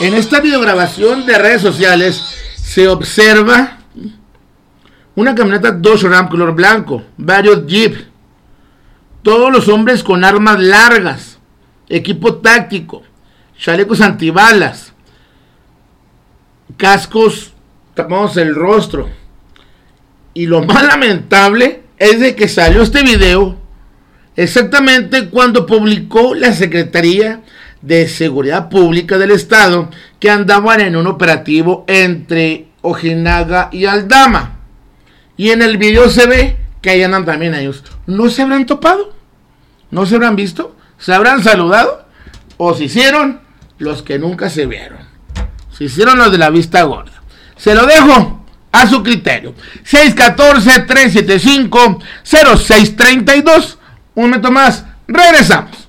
En esta videograbación de redes sociales se observa una camioneta Dodge Ram color blanco, varios Jeep, todos los hombres con armas largas, equipo táctico, chalecos antibalas, cascos tapados el rostro. Y lo más lamentable es de que salió este video exactamente cuando publicó la Secretaría de Seguridad Pública del Estado que andaban en un operativo entre Ojinaga y Aldama. Y en el video se ve que ahí andan también ellos. ¿No se habrán topado? ¿No se habrán visto? ¿Se habrán saludado? ¿O se hicieron los que nunca se vieron? Se hicieron los de la vista gorda. Se lo dejo a su criterio. 614-375-0632. Un momento más. Regresamos.